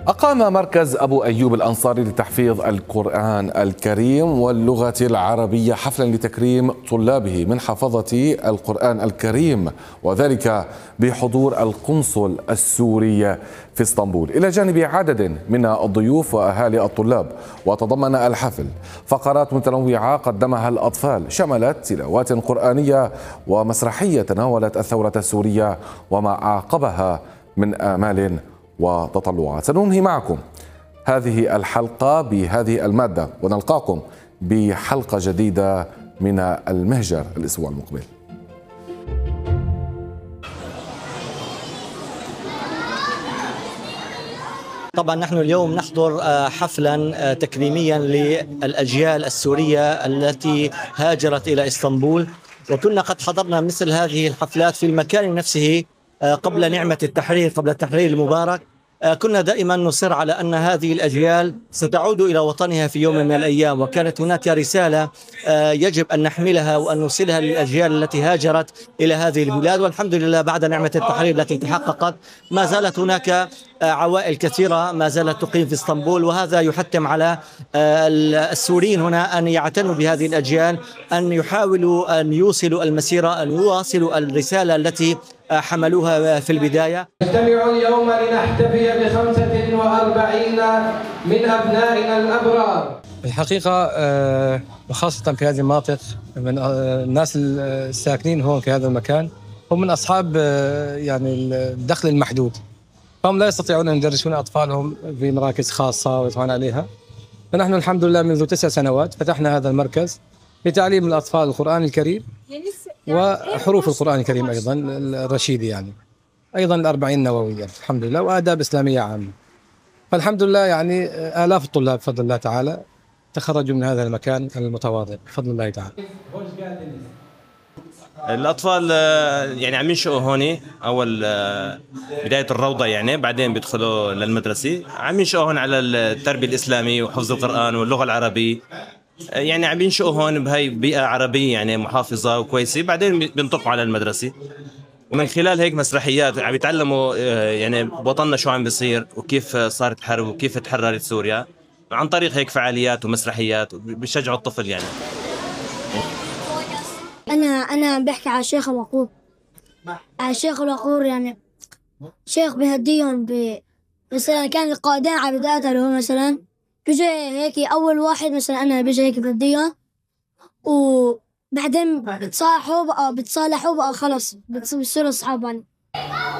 أقام مركز أبو أيوب الأنصاري لتحفيظ القرآن الكريم واللغة العربية حفلا لتكريم طلابه من حفظة القرآن الكريم، وذلك بحضور القنصل السوري في اسطنبول إلى جانب عدد من الضيوف وأهالي الطلاب. وتضمن الحفل فقرات متنوعة قدمها الأطفال شملت تلاوات قرآنية ومسرحية تناولت الثورة السورية وما أعقبها من آمال وتطلعات. سننهي معكم هذه الحلقة بهذه المادة ونلقاكم بحلقة جديدة من المهجر الأسبوع المقبل. طبعا نحن اليوم نحضر حفلا تكريميا للأجيال السورية التي هاجرت إلى اسطنبول، وكنا قد حضرنا مثل هذه الحفلات في المكان نفسه قبل نعمة التحرير، قبل التحرير المبارك. كنا دائما نصر على أن هذه الأجيال ستعود إلى وطنها في يوم من الأيام، وكانت هناك رسالة يجب أن نحملها وأن نوصلها للأجيال التي هاجرت إلى هذه البلاد. والحمد لله بعد نعمة التحرير التي تحققت ما زالت هناك عوائل كثيرة ما زالت تقيم في اسطنبول، وهذا يحتم على السوريين هنا أن يعتنوا بهذه الأجيال، أن يحاولوا أن يوصلوا المسيرة، أن يواصلوا الرسالة التي حملوها في البداية. نجتمع اليوم لنحتفي ب45 من أبنائنا الأبرار. الحقيقة وخاصة في هذه المناطق من الناس الساكنين هون في هذا المكان هم من أصحاب يعني الدخل المحدود، هم لا يستطيعون أن يدرسون أطفالهم في مراكز خاصة ويدفعون عليها. فنحن الحمد لله منذ 9 سنوات فتحنا هذا المركز لتعليم الأطفال القرآن الكريم وحروف القرآن الكريم أيضا الرشيدي، يعني أيضا ال40 النووية الحمد لله، وآداب إسلامية عامة. فالحمد لله يعني آلاف الطلاب بفضل الله تعالى تخرجوا من هذا المكان المتواضع بفضل الله تعالى. الأطفال يعني عم ينشئوا هون أول بداية الروضة، يعني بعدين بيدخلوا للمدرسة، عم ينشئوا هون على التربية الإسلامية وحفظ القرآن واللغة العربية، يعني عم ينشئوا هون بهاي بيئة عربية يعني محافظة وكويسة، بعدين بينطقوا على المدرسة. ومن خلال هيك مسرحيات عم يتعلموا يعني بوطننا شو عم بيصير وكيف صارت حرب وكيف تحررت سوريا، عن طريق هيك فعاليات ومسرحيات بيشجعوا الطفل. يعني أنا بحكي على الشيخ الوقور. على الشيخ الوقور يعني شيخ بهديهم مثلا كان القائدين على بدايته اللي هو مثلا بيجي هيك أول واحد، مثلا أنا بيجي هيك بهديهم وبعدين بتصالحوا بقى خلص بتصيروا أصحاب يعني.